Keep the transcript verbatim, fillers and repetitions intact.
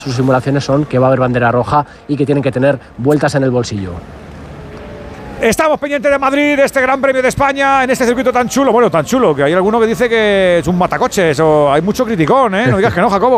Sus simulaciones son que va a haber bandera roja y que tienen que tener vueltas en el bolsillo. Estamos pendientes de Madrid, de este Gran Premio de España, en este circuito tan chulo. Bueno, tan chulo, que hay alguno que dice que es un matacoches o hay mucho criticón, ¿eh? No digas que no, Jacobo.